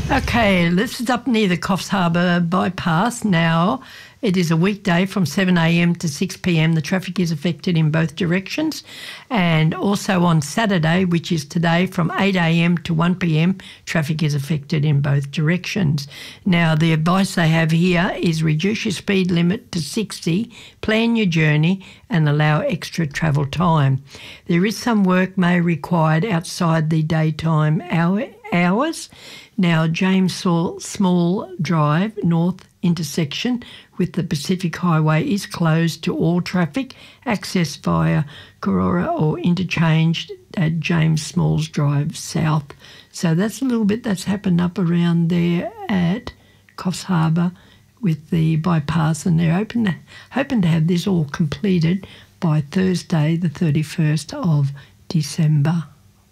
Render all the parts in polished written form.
Okay, this is up near the Coffs Harbour bypass now. It is a weekday from 7 a.m. to 6 p.m. The traffic is affected in both directions. And also on Saturday, which is today, from 8 a.m. to 1 p.m, traffic is affected in both directions. Now, the advice they have here is reduce your speed limit to 60, plan your journey and allow extra travel time. There is some work may required outside the daytime hours. Now, James Small Drive North intersection with the Pacific Highway is closed to all traffic. Access via Karora or interchange at James Smalls Drive South. So that's a little bit that's happened up around there at Coffs Harbour with the bypass, and they're hoping to have this all completed by Thursday, the 31st of December.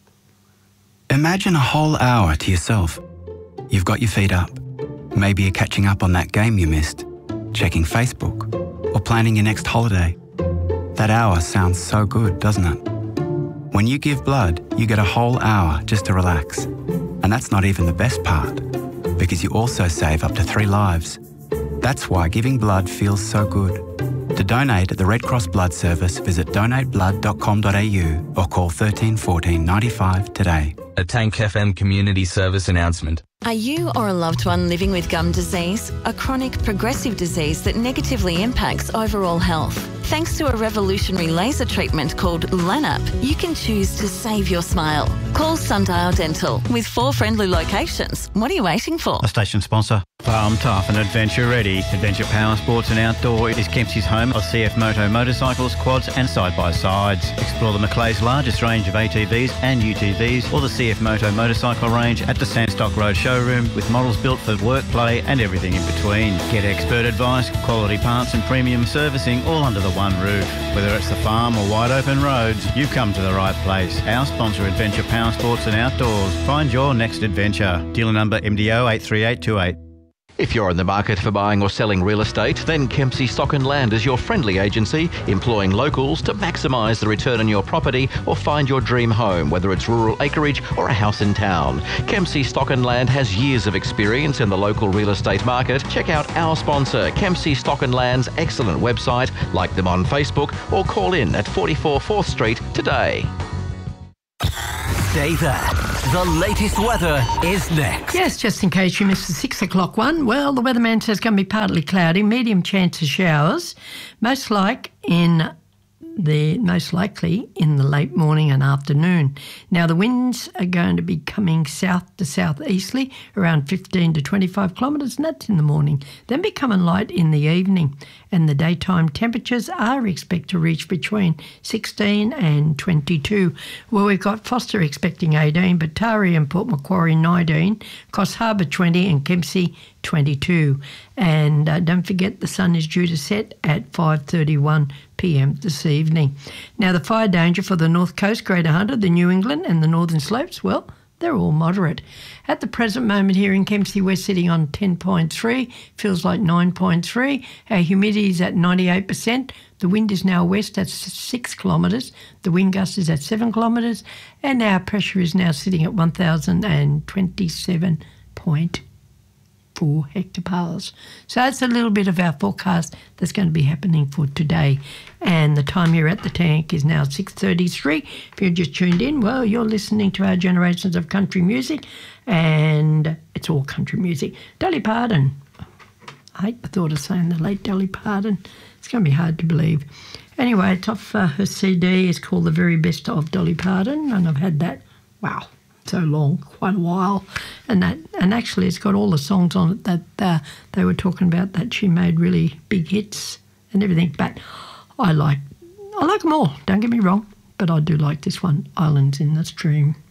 Imagine a whole hour to yourself. You've got your feet up. Maybe you're catching up on that game you missed, checking Facebook, or planning your next holiday. That hour sounds so good, doesn't it? When you give blood, you get a whole hour just to relax. And that's not even the best part, because you also save up to 3 lives. That's why giving blood feels so good. To donate at the Red Cross Blood Service, visit donateblood.com.au or call 13 14 95 today. A Tank FM community service announcement. Are you or a loved one living with gum disease, a chronic progressive disease that negatively impacts overall health? Thanks to a revolutionary laser treatment called LANAP, you can choose to save your smile. Call Sundial Dental with 4 friendly locations. What are you waiting for? A station sponsor. Farm tough and adventure ready. Adventure Power Sports and Outdoor is Kempsey's home of CF Moto motorcycles, quads and side-by-sides. Explore the Macleay's largest range of ATVs and UTVs or the CF Moto motorcycle range at the Sandstock Road showroom with models built for work, play and everything in between. Get expert advice, quality parts and premium servicing all under the one roof. Whether it's the farm or wide open roads, you've come to the right place. Our sponsor, Adventure Power Sports and Outdoors. Find your next adventure. Dealer number MDO 83828. If you're in the market for buying or selling real estate, then Kempsey Stock and Land is your friendly agency, employing locals to maximise the return on your property or find your dream home, whether it's rural acreage or a house in town. Kempsey Stock and Land has years of experience in the local real estate market. Check out our sponsor, Kempsey Stock and Land's excellent website, like them on Facebook, or call in at 44 4th Street today. Stay there. The latest weather is next. Yes, just in case you missed the 6 o'clock one. Well, the weatherman says it's going to be partly cloudy, medium chance of showers, most likely in the late morning and afternoon. Now, the winds are going to be coming south to southeasterly, around 15 to 25 kilometres, and that's in the morning, then becoming light in the evening. And the daytime temperatures are expected to reach between 16 and 22. Well, we've got Foster expecting 18, but Tari and Port Macquarie 19, Coffs Harbour 20 and Kempsey 22. And don't forget the sun is due to set at 5:31 p.m. this evening. Now, the fire danger for the North Coast, Greater Hunter, the New England and the Northern Slopes, well, they're all moderate. At the present moment here in Kempsey, we're sitting on 10.3, feels like 9.3. Our humidity is at 98%. The wind is now west at 6 kilometres. The wind gust is at 7 kilometres. And our pressure is now sitting at 1,027.4 hectopascals. So that's a little bit of our forecast that's going to be happening for today. And the time here at the tank is now 6:33. If you're just tuned in, well, you're listening to our generations of country music, and it's all country music. Dolly Parton. I hate the thought of saying the late Dolly Parton. It's going to be hard to believe. Anyway, it's off her CD. It's called The Very Best of Dolly Parton, and I've had that, wow, so long, quite a while, and actually it's got all the songs on it that they were talking about that she made really big hits and everything. But I like them all. Don't get me wrong, but I do like this one, Islands in the Stream.